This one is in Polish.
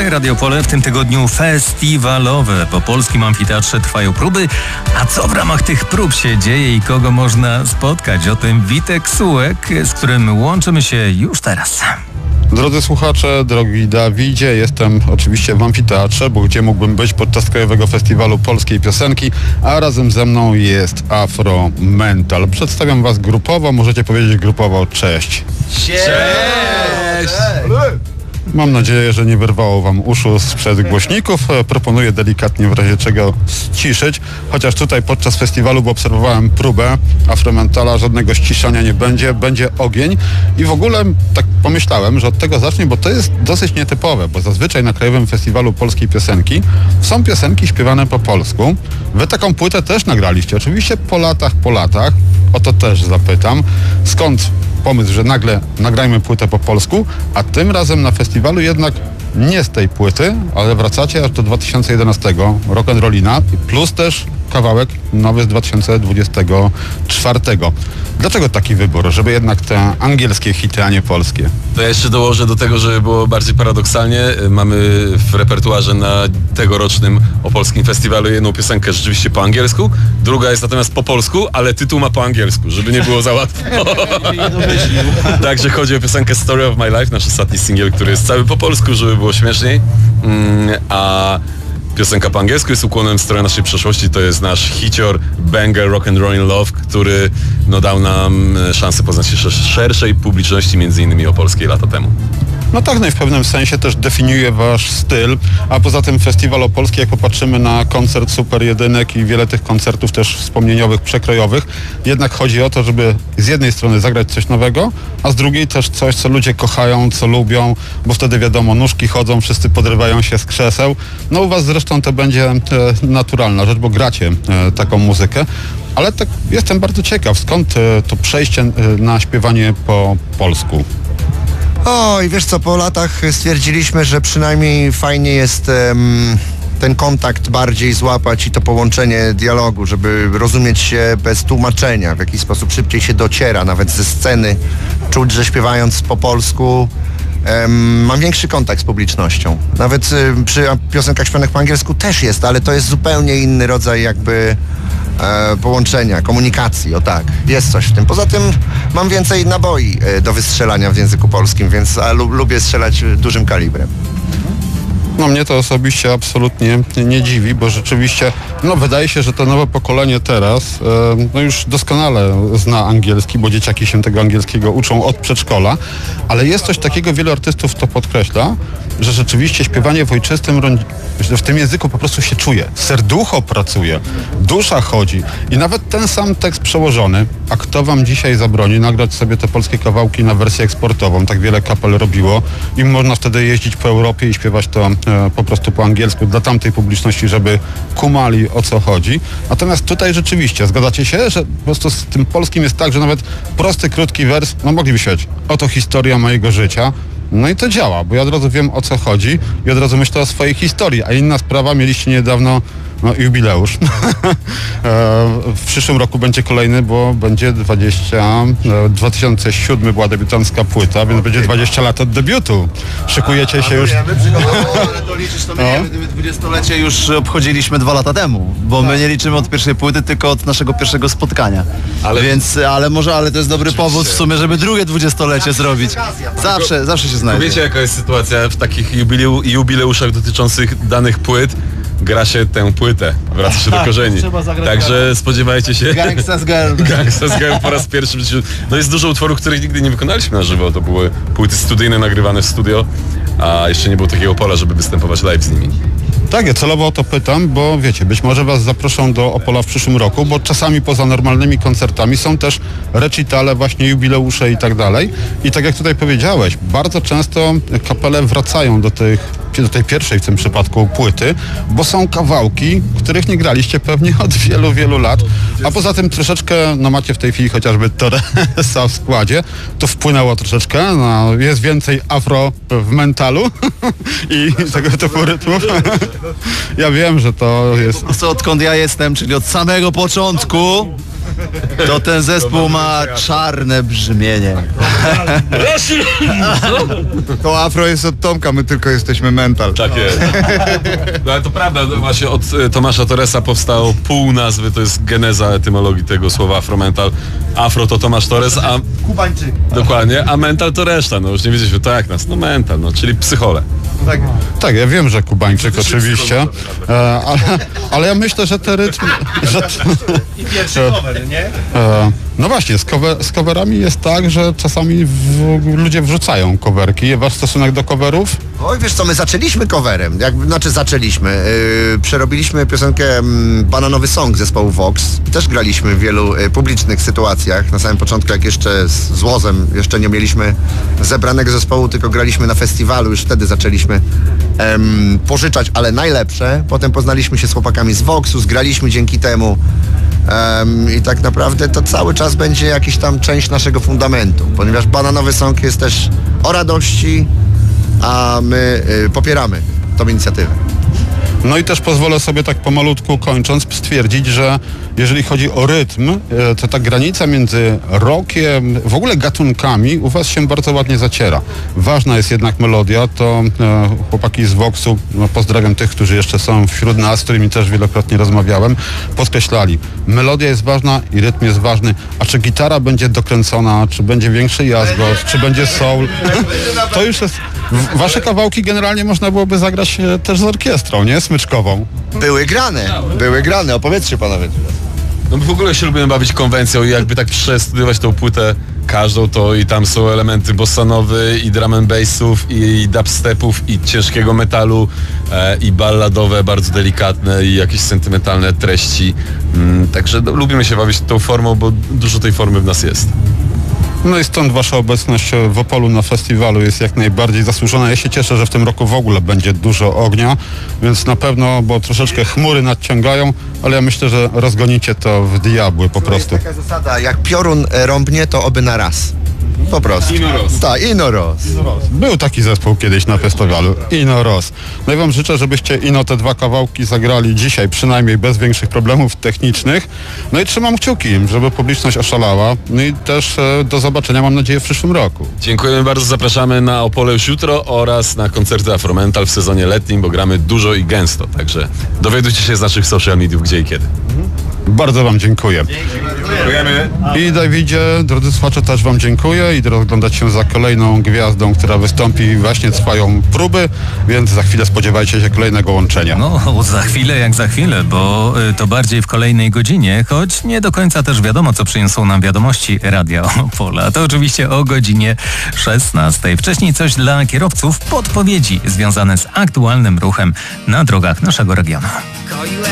Wstawaj Radio Pole, w tym tygodniu festiwalowe. Po polskim amfiteatrze trwają próby. A co w ramach tych prób się dzieje i kogo można spotkać? O tym Witek Sułek, z którym łączymy się już teraz. Drodzy słuchacze, drogi Dawidzie, jestem oczywiście w amfiteatrze, bo gdzie mógłbym być podczas Krajowego Festiwalu Polskiej Piosenki, a razem ze mną jest Afro Mental. Przedstawiam was grupowo, możecie powiedzieć grupowo cześć. Cześć! Mam nadzieję, że nie wyrwało wam uszu sprzed głośników. Proponuję delikatnie w razie czego ściszyć, chociaż tutaj podczas festiwalu, bo obserwowałem próbę Afromentala, żadnego ściszania nie będzie, będzie ogień i w ogóle tak pomyślałem, że od tego zacznę, bo to jest dosyć nietypowe, bo zazwyczaj na Krajowym Festiwalu Polskiej Piosenki są piosenki śpiewane po polsku. Wy taką płytę też nagraliście, oczywiście po latach, o to też zapytam, skąd pomysł, że nagle nagrajmy płytę po polsku, a tym razem na festiwalu jednak nie z tej płyty, ale wracacie aż do 2011 Rock'n'Rollina plus też kawałek nowy z 2024. Dlaczego taki wybór, żeby jednak te angielskie hity, a nie polskie? To ja jeszcze dołożę do tego, żeby było bardziej paradoksalnie. Mamy w repertuarze na tegorocznym opolskim festiwalu jedną piosenkę rzeczywiście po angielsku, druga jest natomiast po polsku, ale tytuł ma po angielsku, żeby nie było za łatwo. Także chodzi o piosenkę Story of My Life, nasz ostatni singiel, który jest cały po polsku, żeby było śmieszniej. A piosenka po angielsku jest ukłonem w stronę naszej przeszłości. To jest nasz hicior, banger, Rock'n'Roll Love, który dał nam szansę poznać się szerszej publiczności, między innymi opolskiej lata temu. No tak, no i w pewnym sensie też definiuje wasz styl, a poza tym Festiwal Opolski, jak popatrzymy na koncert Super Jedynek i wiele tych koncertów też wspomnieniowych, przekrojowych, jednak chodzi o to, żeby z jednej strony zagrać coś nowego, a z drugiej też coś, co ludzie kochają, co lubią, bo wtedy wiadomo, nóżki chodzą, wszyscy podrywają się z krzeseł. No u was zresztą to będzie naturalna rzecz, bo gracie taką muzykę. Ale tak jestem bardzo ciekaw, skąd to przejście na śpiewanie po polsku? Oj, wiesz co, po latach stwierdziliśmy, że przynajmniej fajnie jest ten kontakt bardziej złapać i to połączenie dialogu, żeby rozumieć się bez tłumaczenia, w jakiś sposób szybciej się dociera, nawet ze sceny. Czuć, że śpiewając po polsku mam większy kontakt z publicznością. Nawet przy piosenkach śpiewanych po angielsku też jest, ale to jest zupełnie inny rodzaj jakby połączenia, komunikacji, o tak, jest coś w tym. Poza tym mam więcej naboi do wystrzelania w języku polskim, więc lubię strzelać dużym kalibrem. No mnie to osobiście absolutnie nie dziwi, bo rzeczywiście, no wydaje się, że to nowe pokolenie teraz, no już doskonale zna angielski, bo dzieciaki się tego angielskiego uczą od przedszkola, ale jest coś takiego, wielu artystów to podkreśla, że rzeczywiście śpiewanie w ojczystym, w tym języku po prostu się czuje, serducho pracuje, dusza chodzi i nawet ten sam tekst przełożony, a kto wam dzisiaj zabroni nagrać sobie te polskie kawałki na wersję eksportową, tak wiele kapel robiło i można wtedy jeździć po Europie i śpiewać to po prostu po angielsku dla tamtej publiczności, żeby kumali, o co chodzi. Natomiast tutaj rzeczywiście, zgadzacie się, że po prostu z tym polskim jest tak, że nawet prosty, krótki wers, no mogliby śpiewać, oto historia mojego życia. No i to działa, bo ja od razu wiem, o co chodzi i od razu myślę o swojej historii. A inna sprawa, mieliście niedawno jubileusz. W przyszłym roku będzie kolejny, bo będzie 2007 była debiutancka płyta, więc będzie 20 lat od debiutu. Szykujecie się już? Ale to liczysz, to my 20-lecie już obchodziliśmy 2 lata temu, bo my nie liczymy od pierwszej płyty, tylko od naszego pierwszego spotkania. Ale to jest dobry powód w sumie, żeby drugie 20-lecie zrobić. Zawsze się znajdzie. Wiecie, jaka jest sytuacja w takich jubileuszach dotyczących danych płyt? Gra się tę płytę, wraca się do korzeni. Także spodziewajcie się. Gangsta's Girl. Gangsta's Girl po raz pierwszy. No jest dużo utworów, których nigdy nie wykonaliśmy na żywo. To były płyty studyjne nagrywane w studio, a jeszcze nie było takiego pola, żeby występować live z nimi. Tak, ja celowo o to pytam, bo wiecie, być może was zaproszą do Opola w przyszłym roku, bo czasami poza normalnymi koncertami są też recitale, właśnie jubileusze i tak dalej. I tak jak tutaj powiedziałeś, bardzo często kapele wracają do tej pierwszej w tym przypadku płyty, bo są kawałki, których nie graliście pewnie od wielu, wielu lat. A poza tym troszeczkę, no macie w tej chwili chociażby Torresa w składzie, to wpłynęło troszeczkę, no, jest więcej afro w mentalu i tego typu rytmów. Ja wiem, że to jest... Odkąd ja jestem, czyli od samego początku, To ten zespół ma czarne brzmienie. To afro jest od Tomka, my tylko jesteśmy mental. Tak jest. No ale to prawda, no właśnie od Tomasza Torresa powstało pół nazwy, to jest geneza etymologii tego słowa afromental. Afro to Tomasz Torres, a... Kubańczyk. Dokładnie, a mental to reszta, no już nie wiecie, to jak nas, no mental, no czyli psychole. Tak, ja wiem, że Kubańczyk oczywiście, ale ja myślę, że te rytmy... I pierwszy cover, nie? No właśnie, z coverami jest tak, że czasami ludzie wrzucają coverki. Wasz stosunek do coverów? Oj, wiesz co, my zaczęliśmy coverem, zaczęliśmy. Przerobiliśmy piosenkę Bananowy Song zespołu Vox. Też graliśmy w wielu publicznych sytuacjach. Na samym początku, jak jeszcze z Łozem jeszcze nie mieliśmy zebranego zespołu, tylko graliśmy na festiwalu, już wtedy zaczęliśmy pożyczać, ale najlepsze. Potem poznaliśmy się z chłopakami z Voxu, zgraliśmy dzięki temu. I tak naprawdę to cały czas będzie jakiś tam część naszego fundamentu, ponieważ Bananowy Song jest też o radości, a my popieramy tą inicjatywę. No i też pozwolę sobie tak pomalutku kończąc stwierdzić, że jeżeli chodzi o rytm, to ta granica między rockiem, w ogóle gatunkami u was się bardzo ładnie zaciera. Ważna jest jednak melodia, to chłopaki z Voxu, no pozdrawiam tych, którzy jeszcze są wśród nas, z którymi też wielokrotnie rozmawiałem, podkreślali, melodia jest ważna i rytm jest ważny, a czy gitara będzie dokręcona, czy będzie większy jazgot, czy będzie soul, to już jest... Wasze kawałki generalnie można byłoby zagrać też z orkiestrą, nie? Smyczkową. Były grane, opowiedzcie panowie. No my w ogóle się lubimy bawić konwencją i jakby tak przestudiować tą płytę każdą, to i tam są elementy bossanowy, i drum and bassów, i dubstepów, i ciężkiego metalu, i balladowe, bardzo delikatne, i jakieś sentymentalne treści. Także no, lubimy się bawić tą formą, bo dużo tej formy w nas jest. No i stąd wasza obecność w Opolu na festiwalu jest jak najbardziej zasłużona. Ja się cieszę, że w tym roku w ogóle będzie dużo ognia, więc na pewno, bo troszeczkę chmury nadciągają, ale ja myślę, że rozgonicie to w diabły po prostu. Jest taka zasada, jak piorun rąbnie, to oby na raz. Po prostu. Inoros. Tak, Inoros. Był taki zespół kiedyś na festiwalu, Ino Ross. No i wam życzę, żebyście Ino te dwa kawałki zagrali dzisiaj, przynajmniej bez większych problemów technicznych. No i trzymam kciuki, żeby publiczność oszalała. No i też do zobaczenia, mam nadzieję, w przyszłym roku. Dziękujemy bardzo, zapraszamy na Opole już jutro oraz na koncerty Afromental w sezonie letnim, bo gramy dużo i gęsto, także dowiadujcie się z naszych social mediów, gdzie i kiedy. Bardzo wam dziękuję. Dziękujemy. I Dawidzie, drodzy słuchacze, też wam dziękuję. Idę rozglądać się za kolejną gwiazdą, która wystąpi. Właśnie trwają próby, więc za chwilę spodziewajcie się kolejnego łączenia. No, za chwilę jak za chwilę, bo to bardziej w kolejnej godzinie, choć nie do końca też wiadomo, co przyniosą nam wiadomości Radia Opola. To oczywiście o godzinie 16. Wcześniej coś dla kierowców, podpowiedzi związane z aktualnym ruchem na drogach naszego regionu.